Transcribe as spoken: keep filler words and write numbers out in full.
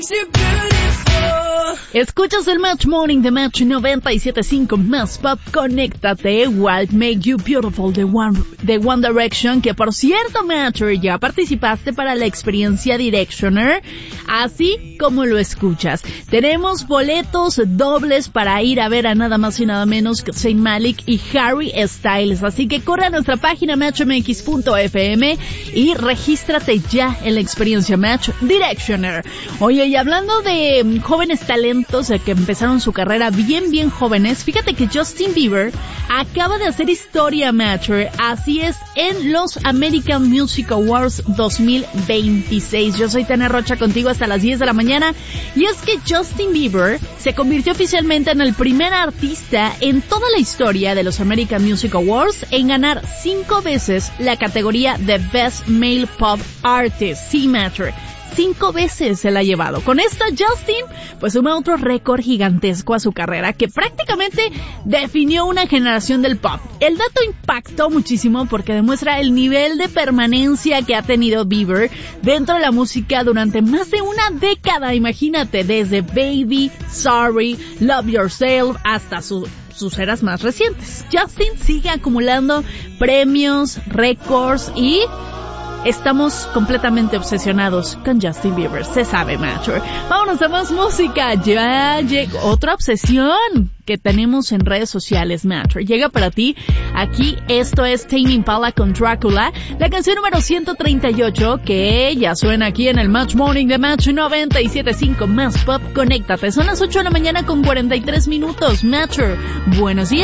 Escuchas el Match Morning de Match noventa y siete punto cinco Más Pop. Conéctate. What Make You Beautiful de One, de One Direction, que por cierto, Matcher, ya participaste para la experiencia Directioner, así como lo escuchas. Tenemos boletos dobles para ir a ver a nada más y nada menos que Zayn Malik y Harry Styles, así que corre a nuestra página match m x punto f m y regístrate ya en la experiencia Match Directioner. Oye, y hablando de jóvenes talentos que empezaron su carrera bien, bien jóvenes, fíjate que Justin Bieber acaba de hacer historia, Matcher. Así es, en los American Music Awards dos mil veintiséis. Yo soy Tania Rocha, contigo hasta las diez de la mañana. Y es que Justin Bieber se convirtió oficialmente en el primer artista en toda la historia de los American Music Awards en ganar cinco veces la categoría de Best Male Pop Artist. Sí, Matcher. Cinco veces se la ha llevado. Con esta, Justin pues suma otro récord gigantesco a su carrera que prácticamente definió una generación del pop. El dato impactó muchísimo porque demuestra el nivel de permanencia que ha tenido Bieber dentro de la música durante más de una década. Imagínate, desde Baby, Sorry, Love Yourself hasta su sus eras más recientes. Justin sigue acumulando premios, récords y estamos completamente obsesionados con Justin Bieber, se sabe, Matcher. Vámonos a más música. Ya llegó otra obsesión que tenemos en redes sociales, Matcher. Llega para ti. Aquí, esto es Tame Impala con Dracula, la canción número ciento treinta y ocho, que ya suena aquí en el Match Morning de Match noventa y siete punto cinco Más Pop. Conéctate. Son las ocho de la mañana con cuarenta y tres minutos, Matcher. Buenos días.